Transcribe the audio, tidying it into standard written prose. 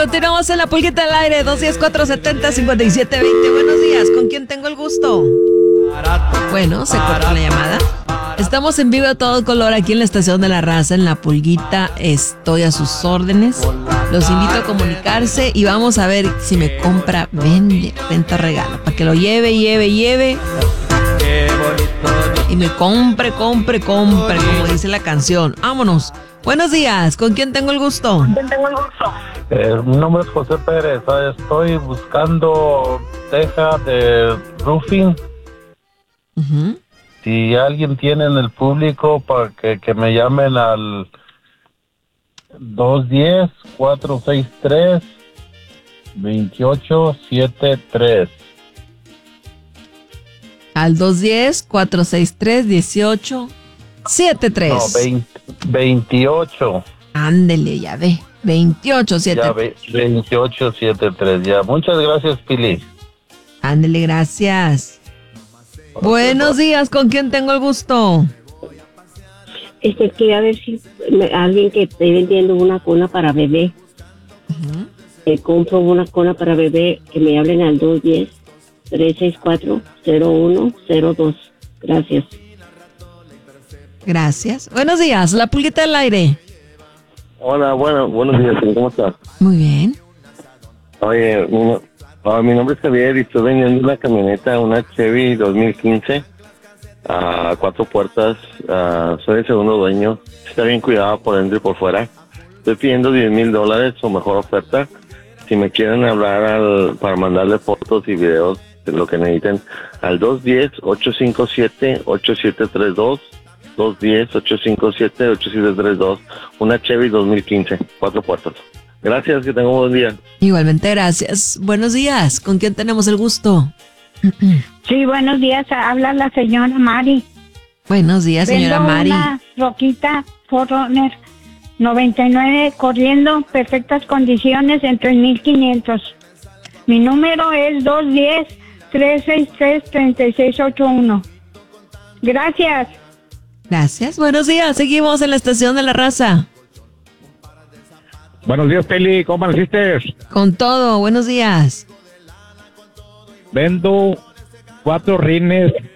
Continuamos en la pulguita al aire, 210-470-5720. Buenos días, ¿con quién tengo el gusto? Bueno, se cortó la llamada. Estamos en vivo a todo color aquí en la Estación de la Raza, en la pulguita. Estoy a sus órdenes. Los invito a comunicarse y vamos a ver si me compra, vende, renta, regalo, para que lo lleve. Y me compre, como dice la canción. Vámonos. Buenos días, ¿con quién tengo el gusto? Mi nombre es José Pérez. Estoy buscando teja de roofing. Uh-huh. Si alguien tiene en el público, para que me llamen al 210-463-2873. Al 210-463-1873. No, 28. Ándele, ya ve. 2873. Ya ve, 2873. Ya. Muchas gracias, Pili. Ándele, gracias. Buenos días, ¿con quién tengo el gusto? Quería ver si alguien que esté vendiendo una cuna para bebé. Uh-huh. Compro una cuna para bebé, que me hablen al 210-364-0102. Gracias. Gracias. Buenos días, la pulguita al aire. Hola, buenos días, ¿cómo estás? Muy bien. Oye, mi nombre es Javier y estoy vendiendo una camioneta, una Chevy 2015, a 4 puertas. Soy el segundo dueño. Está bien cuidada por dentro y por fuera. Estoy pidiendo $10,000 o mejor oferta. Si me quieren hablar para mandarle fotos y videos de lo que necesiten, al 210-857-8732. 210-857-8732. Una Chevy 2015, 4 puertas. Gracias, que tenga un buen día. Igualmente, gracias. Buenos días, ¿con quién tenemos el gusto? Sí, buenos días, habla la señora Mari. Buenos días, señora Mari. Una Roquita Forerunner 99 corriendo, perfectas condiciones en 3,500. Mi número es 210-363-3681. Gracias. Gracias, buenos días. Seguimos en la Estación de la Raza. Buenos días, Peli, ¿cómo amaneciste? Con todo, buenos días. Vendo 4 rines